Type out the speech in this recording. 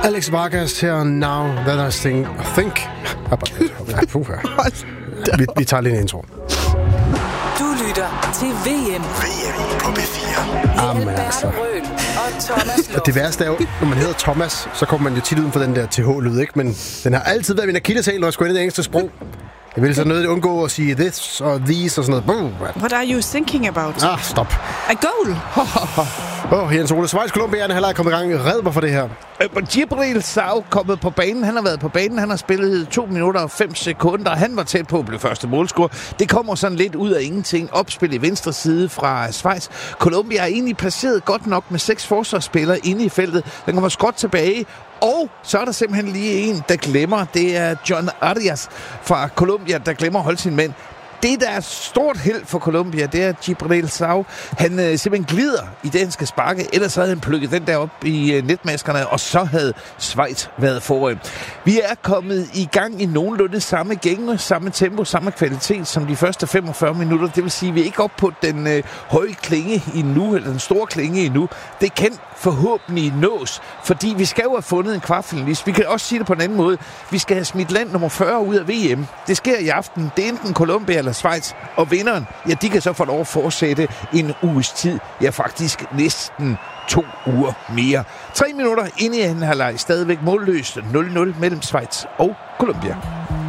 Alex Vargas her, Now That I Think. Vi tager lige en intro. Du lytter til VM på P4. Jamen altså. Og Thomas Lund. Det værste er jo, når man hedder Thomas, så kommer man jo tit uden for den der TH-lyd, ikke? Men den har altid været min akilleshæl, når jeg skulle ind i det engelske sprog. Jeg ville så nødt undgå at sige this og these og sådan noget. What are you thinking about? Stop. A goal? Jens Ole, Schweiz-Colombierne, han er kommet i gang. Red mig for det her. Djibril Sow kommet på banen. Han har været på banen. Han har spillet 2 minutter og 5 sekunder. Han var tæt på at blive første målscorer. Det kommer sådan lidt ud af ingenting. Opspil i venstre side fra Schweiz. Colombia er egentlig placeret godt nok med 6 forsvarsspillere inde i feltet. Den kommer skråt tilbage. Og så er der simpelthen lige en, der glemmer. Det er John Arias fra Colombia, der glemmer at holde sin mand. Det, der er stort held for Colombia, det er Djibril Sow. Han simpelthen glider i det, han skal sparke. Ellers havde han plukket den der op i netmaskerne, og så havde Schweiz været foran. Vi er kommet i gang i nogenlunde samme gænge, samme tempo, samme kvalitet som de første 45 minutter. Det vil sige, at vi er ikke oppe på den høje klinge endnu, eller den store klinge endnu. Det kan forhåbentlig nås, fordi vi skal jo have fundet en kvartfinalist. Vi kan også sige det på en anden måde. Vi skal have smidt land nummer 40 ud af VM. Det sker i aften. Det er enten Colombia eller Schweiz. Og vinderen, ja, de kan så få lov at fortsætte en uges tid. Ja, faktisk næsten 2 uger mere. 3 minutter inde i anden halvleg. Stadigvæk målløst 0-0 mellem Schweiz og Colombia.